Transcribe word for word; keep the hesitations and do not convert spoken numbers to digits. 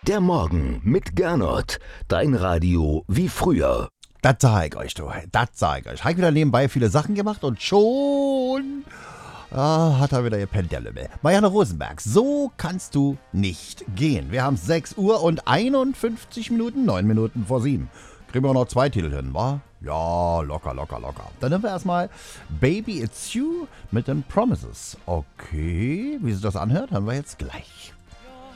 Der Morgen mit Gernot. Dein Radio wie früher. Das sag ich euch, du. Das sag ich euch. Habe wieder nebenbei viele Sachen gemacht und schon ah, hat er wieder gepennt, der Lümmel. Marianne Rosenberg, so kannst du nicht gehen. Wir haben sechs Uhr und einundfünfzig Minuten, neun Minuten vor sieben. Kriegen wir auch noch zwei Titel hin, wa? Ja, locker, locker, locker. Dann nehmen wir erstmal Baby It's You mit den Promises. Okay, wie sich das anhört, hören wir jetzt gleich.